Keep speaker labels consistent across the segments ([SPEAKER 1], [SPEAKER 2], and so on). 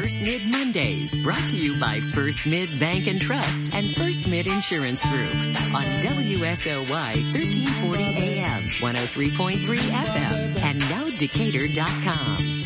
[SPEAKER 1] First Mid Mondays, brought to you by First Mid Bank and Trust and First Mid Insurance Group on WSOY 1340 AM, 103.3 FM, and now Decatur.com.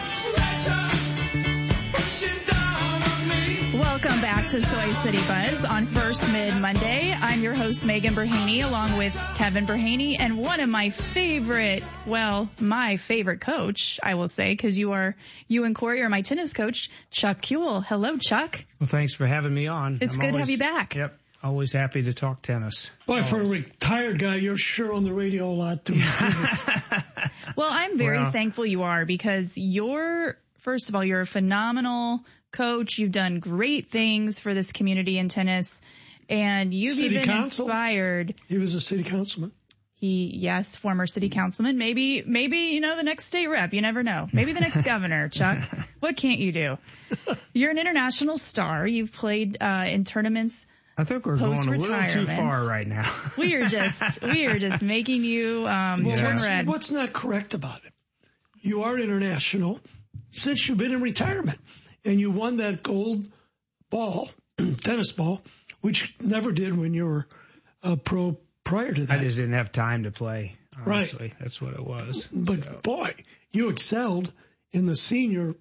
[SPEAKER 2] Welcome back to Soy City Buzz on First Mid Monday. I'm your host, Megan Berhaney, along with Kevin Berhaney, and one of my favorite, my favorite coach, I will say, because you and Corey are my tennis coach, Chuck Kuehl. Hello, Chuck.
[SPEAKER 3] Well, thanks for having me on.
[SPEAKER 2] It's good to have you back.
[SPEAKER 3] Yep. Always happy to talk tennis.
[SPEAKER 4] Boy, for a retired guy, you're sure on the radio a lot doing tennis.
[SPEAKER 2] Well, I'm very thankful you are, because first of all, you're a phenomenal coach. You've done great things for this community in tennis, and you've even inspired.
[SPEAKER 4] He was a city councilman.
[SPEAKER 2] Yes, former city councilman. Maybe, the next state rep. You never know. Maybe the next governor, Chuck. What can't you do? You're an international star. You've played in tournaments.
[SPEAKER 3] I think we're going a little too far right now.
[SPEAKER 2] we are just making you turn red.
[SPEAKER 4] What's not correct about it? You are international since you've been in retirement, and you won that gold ball, tennis ball, which never did when you were a pro prior to that.
[SPEAKER 3] I just didn't have time to play, honestly.
[SPEAKER 4] Right.
[SPEAKER 3] That's what it was.
[SPEAKER 4] But, boy, you excelled in the senior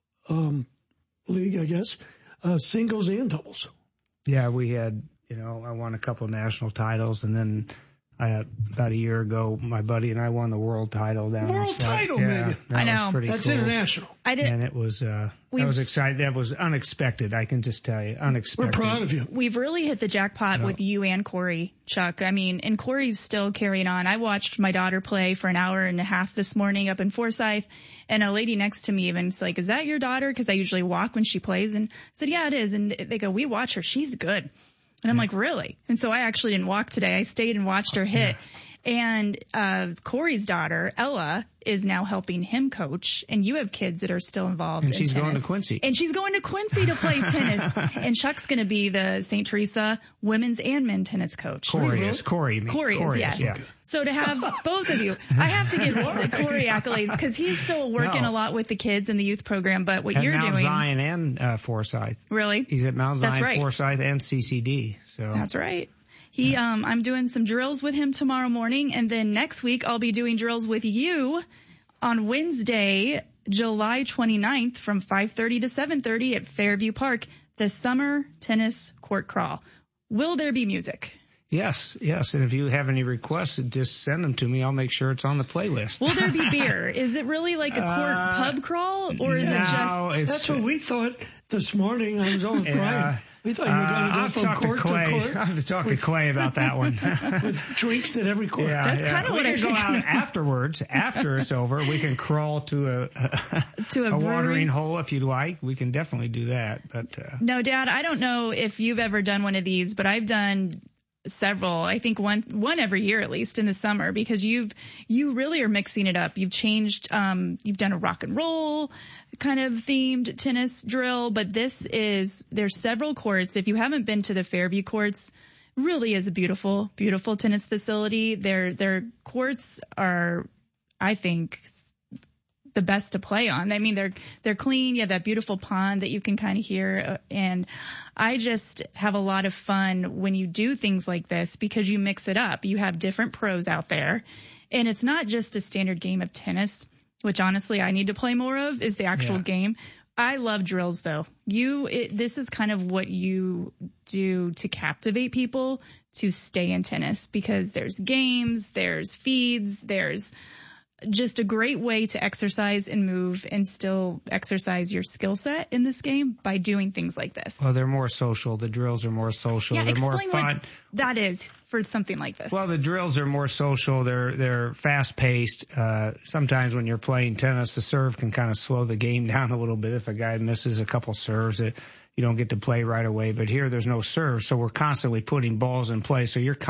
[SPEAKER 4] league, I guess, singles and doubles.
[SPEAKER 3] Yeah, we had, I won a couple of national titles, and then about a year ago, my buddy and I won the world title down.
[SPEAKER 4] World title, Megan.
[SPEAKER 2] I know.
[SPEAKER 4] That's
[SPEAKER 3] cool.
[SPEAKER 4] International.
[SPEAKER 3] And it was, I was excited. That was unexpected. I can just tell you, unexpected.
[SPEAKER 4] We're proud of you.
[SPEAKER 2] We've really hit the jackpot with you and Corey, Chuck. I mean, and Corey's still carrying on. I watched my daughter play for an hour and a half this morning up in Forsyth, and a lady next to me even's like, "Is that your daughter?" Because I usually walk when she plays, and I said, "Yeah, it is." And they go, "We watch her. She's good." And I'm like, really? And so I actually didn't walk today. I stayed and watched her hit. And Corey's daughter, Ella, is now helping him coach. And you have kids that are still involved in tennis.
[SPEAKER 3] And she's going to Quincy.
[SPEAKER 2] And she's going to Quincy to play tennis. And Chuck's going to be the St. Teresa women's and men tennis coach.
[SPEAKER 3] Corey is,
[SPEAKER 2] yes.
[SPEAKER 3] Yeah.
[SPEAKER 2] So to have both of you, I have to give Corey accolades because he's still working a lot with the kids in the youth program. But what you're
[SPEAKER 3] Mount
[SPEAKER 2] doing.
[SPEAKER 3] Zion and Forsyth.
[SPEAKER 2] Really?
[SPEAKER 3] He's at Mount Zion, Forsyth, and CCD. So
[SPEAKER 2] that's right. I'm doing some drills with him tomorrow morning, and then next week I'll be doing drills with you on Wednesday, July 29th from 5:30 to 7:30 at Fairview Park, the Summer Tennis Court Crawl. Will there be music?
[SPEAKER 3] Yes. And if you have any requests, just send them to me. I'll make sure it's on the playlist.
[SPEAKER 2] Will there be beer? Is it really like a court pub crawl, or is it just?
[SPEAKER 4] That's what we thought this morning. I was over crying. We thought you were going to go from court to court.
[SPEAKER 3] I have to talk to Clay about that one.
[SPEAKER 4] With drinks at every court.
[SPEAKER 2] Yeah, that's kind of what I
[SPEAKER 3] go out afterwards. After it's over, we can crawl to a watering hole if you'd like. We can definitely do that. But
[SPEAKER 2] no, Dad, I don't know if you've ever done one of these, but I've done several. I think one every year at least in the summer, because you really are mixing it up. You've changed. You've done a rock and roll kind of themed tennis drill, but there's several courts. If you haven't been to the Fairview courts, really is a beautiful, beautiful tennis facility. Their courts are, I think, the best to play on. I mean, they're clean. You have that beautiful pond that you can kind of hear. And I just have a lot of fun when you do things like this because you mix it up. You have different pros out there, and it's not just a standard game of tennis, which honestly I need to play more of, is the actual game. I love drills though. This is kind of what you do to captivate people to stay in tennis, because there's games, there's feeds, there's just a great way to exercise and move and still exercise your skill set in this game by doing things like this.
[SPEAKER 3] Well, they're more social. The drills are more social.
[SPEAKER 2] Yeah,
[SPEAKER 3] they're more fun.
[SPEAKER 2] Explain what that is for something like this.
[SPEAKER 3] Well, the drills are more social. They're fast paced. Sometimes when you're playing tennis, the serve can kind of slow the game down a little bit. If a guy misses a couple serves, you don't get to play right away. But here, there's no serve, so we're constantly putting balls in play. So you're